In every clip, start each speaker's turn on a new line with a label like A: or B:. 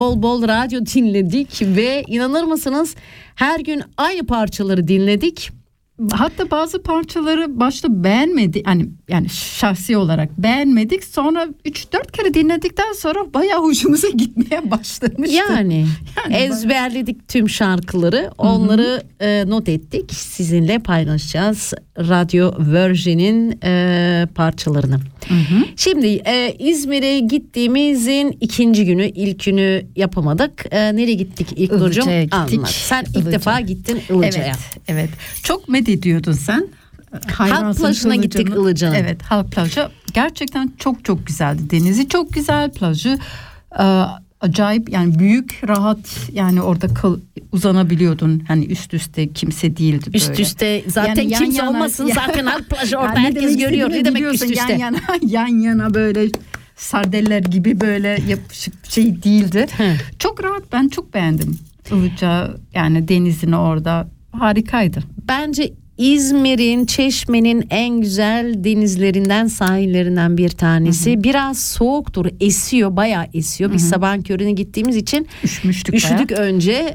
A: bol bol radyo dinledik ve inanır mısınız her gün aynı parçaları dinledik.
B: Hatta bazı parçaları başta beğenmedik, yani şahsi olarak beğenmedik, sonra 3-4 kere dinledikten sonra bayağı hoşumuza gitmeye başlamıştı.
A: Yani ezberledik tüm şarkıları, onları not ettik, sizinle paylaşacağız Radyo Virgin'in parçalarını. Şimdi İzmir'e gittiğimizin ikinci günü, ilk günü yapamadık. Nereye gittik ilk Nurcuğum? Anlat. Sen ilk defa gittin Ilıca'ya.
B: Evet. Çok medediyordun sen.
A: Halk plajına gittik Ilıca'nın.
B: Evet, halk plajı gerçekten çok çok güzeldi. Denizi çok güzel, plajı acayip, yani büyük, rahat, yani orada uzanabiliyordun. Hani üst üste kimse değildi böyle.
A: Üst üste zaten yani kimse olmasın zaten halk plajı orada yani herkes görüyor. Ne demek üst üste?
B: Yan yana böyle sardeller gibi böyle yapışık şey değildi. Çok rahat, ben çok beğendim Ilıca, yani denizini orada harikaydı.
A: Bence İzmir'in, Çeşme'nin en güzel denizlerinden, sahillerinden bir tanesi. Biraz soğuktur, esiyor, bayağı esiyor. Biz sabahın körüne gittiğimiz için üşüdük önce.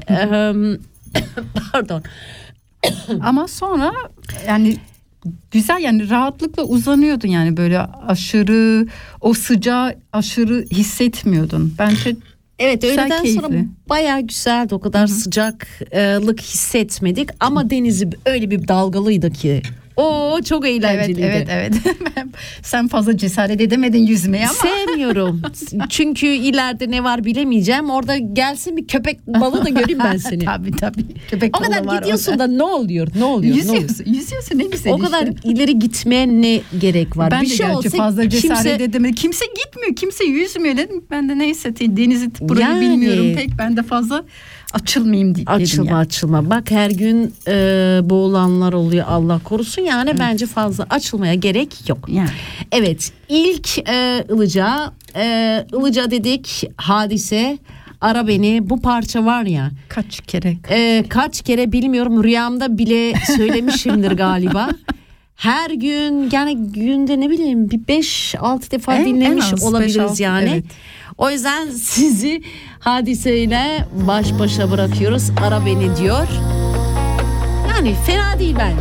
A: Pardon.
B: Ama sonra yani güzel, yani rahatlıkla uzanıyordun, yani böyle aşırı o sıcağı aşırı hissetmiyordun. Bence
A: evet, öğleden sonra bayağı güzeldi, o kadar sıcaklık hissetmedik ama denizi öyle bir dalgalıydı ki. Oo, çok eğlenceliydi.
B: Evet. Sen fazla cesaret edemedin yüzmeye ama.
A: Sevmiyorum. Çünkü ileride ne var bilemeyeceğim. Orada gelsin bir köpek balığı da göreyim ben seni.
B: Tabii. Köpek
A: o kadar gidiyorsun da ne oluyor?
B: Yüzüyorsun, ne güzel.
A: O kadar ileri gitmeye ne gerek var?
B: Ben
A: bir
B: de
A: şey olsa
B: fazla cesaret edemedim. Kimse gitmiyor, kimse yüzmüyor dedim. Ben de neyse, denizi burayı bilmiyorum pek. Ben de fazla açılmayayım dedim.
A: Açılma. Bak her gün boğulanlar oluyor, Allah korusun. Yani bence fazla açılmaya gerek yok.
B: Yani.
A: Evet, ilk Ilıca Ilıca dedik, Hadise, Ara Beni, bu parça var ya. Kaç kere bilmiyorum, rüyamda bile söylemişimdir galiba. Her gün, yani günde ne bileyim bir 5-6 defa dinlemiş olabiliriz yani. Evet. O yüzden sizi Hadise'yle baş başa bırakıyoruz. Ara Beni diyor. Yani fena değil bence.